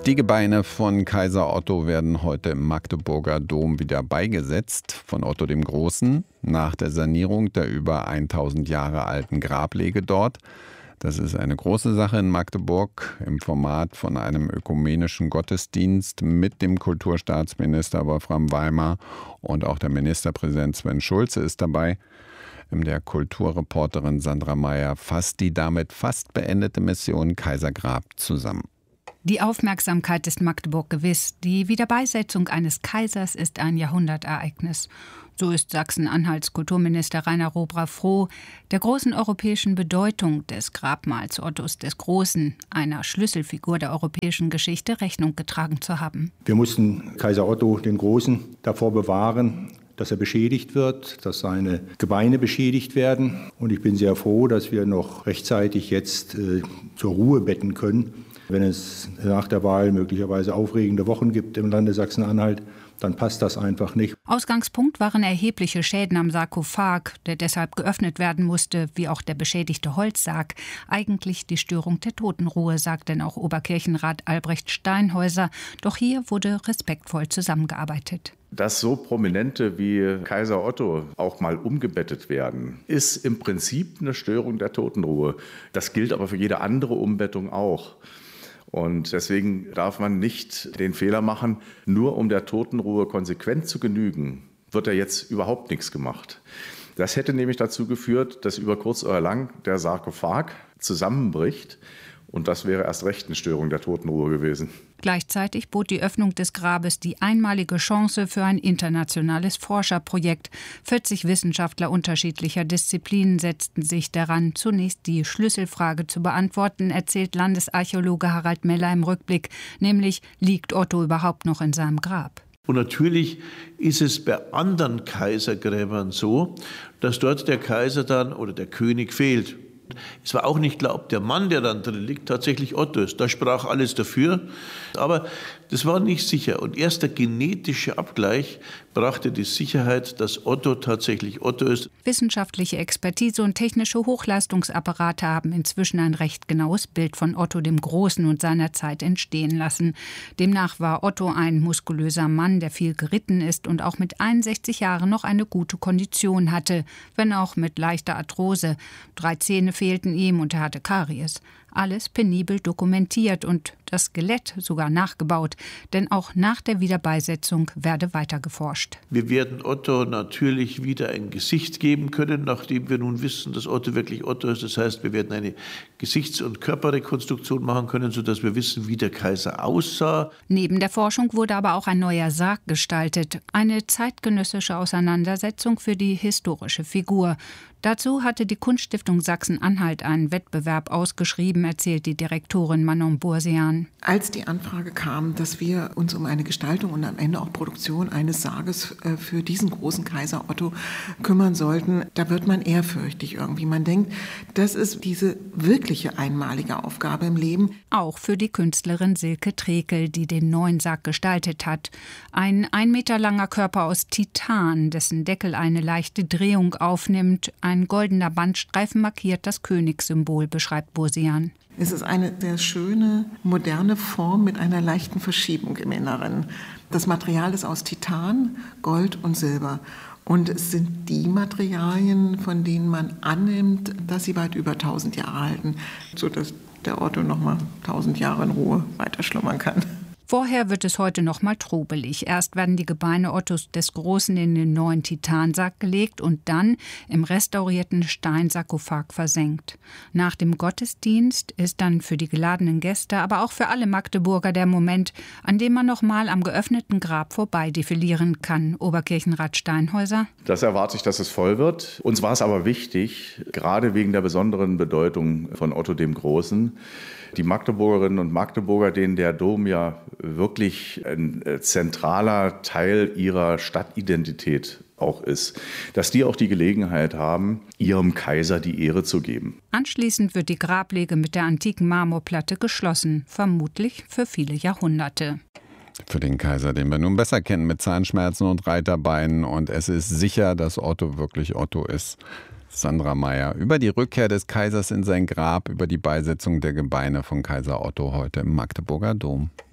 Die Gebeine von Kaiser Otto werden heute im Magdeburger Dom wieder beigesetzt von Otto dem Großen nach der Sanierung der über 1000 Jahre alten Grablege dort. Das ist eine große Sache in Magdeburg im Format von einem ökumenischen Gottesdienst mit dem Kulturstaatsminister Wolfram Weimar und auch der Ministerpräsident Sven Schulze ist dabei. Der Kulturreporterin Sandra Meyer fasst die damit fast beendete Mission Kaisergrab zusammen. Die Aufmerksamkeit ist Magdeburg gewiss. Die Wiederbeisetzung eines Kaisers ist ein Jahrhundertereignis. So ist Sachsen-Anhalts Kulturminister Rainer Robra froh, der großen europäischen Bedeutung des Grabmals Ottos des Großen, einer Schlüsselfigur der europäischen Geschichte, Rechnung getragen zu haben. Wir mussten Kaiser Otto den Großen davor bewahren, dass er beschädigt wird, dass seine Gebeine beschädigt werden. Und ich bin sehr froh, dass wir noch rechtzeitig jetzt zur Ruhe betten können. Wenn es nach der Wahl möglicherweise aufregende Wochen gibt im Lande Sachsen-Anhalt, dann passt das einfach nicht. Ausgangspunkt waren erhebliche Schäden am Sarkophag, der deshalb geöffnet werden musste, wie auch der beschädigte Holzsarg. Eigentlich die Störung der Totenruhe, sagt denn auch Oberkirchenrat Albrecht Steinhäuser. Doch hier wurde respektvoll zusammengearbeitet. Dass so Prominente wie Kaiser Otto auch mal umgebettet werden, ist im Prinzip eine Störung der Totenruhe. Das gilt aber für jede andere Umbettung auch. Und deswegen darf man nicht den Fehler machen, nur um der Totenruhe konsequent zu genügen, wird ja jetzt überhaupt nichts gemacht. Das hätte nämlich dazu geführt, dass über kurz oder lang der Sarkophag zusammenbricht. Und das wäre erst recht eine Störung der Totenruhe gewesen. Gleichzeitig bot die Öffnung des Grabes die einmalige Chance für ein internationales Forscherprojekt. 40 Wissenschaftler unterschiedlicher Disziplinen setzten sich daran, zunächst die Schlüsselfrage zu beantworten, erzählt Landesarchäologe Harald Meller im Rückblick, nämlich: Liegt Otto überhaupt noch in seinem Grab? Und natürlich ist es bei anderen Kaisergräbern so, dass dort der Kaiser dann oder der König fehlt. Es war auch nicht klar, ob der Mann, der dann drin liegt, tatsächlich Otto ist. Da sprach alles dafür, aber das war nicht sicher. Und erst der genetische Abgleich brachte die Sicherheit, dass Otto tatsächlich Otto ist. Wissenschaftliche Expertise und technische Hochleistungsapparate haben inzwischen ein recht genaues Bild von Otto dem Großen und seiner Zeit entstehen lassen. Demnach war Otto ein muskulöser Mann, der viel geritten ist und auch mit 61 Jahren noch eine gute Kondition hatte, wenn auch mit leichter Arthrose. 3 Zähne fehlten ihm und er hatte Karies. Alles penibel dokumentiert und das Skelett sogar nachgebaut. Denn auch nach der Wiederbeisetzung werde weiter geforscht. Wir werden Otto natürlich wieder ein Gesicht geben können, nachdem wir nun wissen, dass Otto wirklich Otto ist. Das heißt, wir werden eine Gesichts- und Körperrekonstruktion machen können, sodass wir wissen, wie der Kaiser aussah. Neben der Forschung wurde aber auch ein neuer Sarg gestaltet. Eine zeitgenössische Auseinandersetzung für die historische Figur. Dazu hatte die Kunststiftung Sachsen-Anhalt einen Wettbewerb ausgeschrieben, erzählt die Direktorin Manon Bursian. Als die Anfrage kam, dass wir uns um eine Gestaltung und am Ende auch Produktion eines Sarges für diesen großen Kaiser Otto kümmern sollten, da wird man ehrfürchtig irgendwie. Man denkt, das ist diese wirkliche einmalige Aufgabe im Leben. Auch für die Künstlerin Silke Trekel, die den neuen Sarg gestaltet hat. Ein 1 Meter langer Körper aus Titan, dessen Deckel eine leichte Drehung aufnimmt. Ein goldener Bandstreifen markiert das Königssymbol, beschreibt Bursian. Es ist eine sehr schöne, moderne Form mit einer leichten Verschiebung im Inneren. Das Material ist aus Titan, Gold und Silber. Und es sind die Materialien, von denen man annimmt, dass sie weit über 1000 Jahre halten, sodass der Otto noch mal 1000 Jahre in Ruhe weiter schlummern kann. Vorher wird es heute noch mal trubelig. Erst werden die Gebeine Ottos des Großen in den neuen Titansarg gelegt und dann im restaurierten Steinsarkophag versenkt. Nach dem Gottesdienst ist dann für die geladenen Gäste, aber auch für alle Magdeburger der Moment, an dem man noch mal am geöffneten Grab vorbei defilieren kann. Oberkirchenrat Steinhäuser. Das erwarte ich, dass es voll wird. Uns war es aber wichtig, gerade wegen der besonderen Bedeutung von Otto dem Großen, die Magdeburgerinnen und Magdeburger, denen der Dom ja wirklich ein zentraler Teil ihrer Stadtidentität auch ist, dass die auch die Gelegenheit haben, ihrem Kaiser die Ehre zu geben. Anschließend wird die Grablege mit der antiken Marmorplatte geschlossen, vermutlich für viele Jahrhunderte. Für den Kaiser, den wir nun besser kennen, mit Zahnschmerzen und Reiterbeinen. Und es ist sicher, dass Otto wirklich Otto ist. Sandra Meyer über die Rückkehr des Kaisers in sein Grab, über die Beisetzung der Gebeine von Kaiser Otto heute im Magdeburger Dom.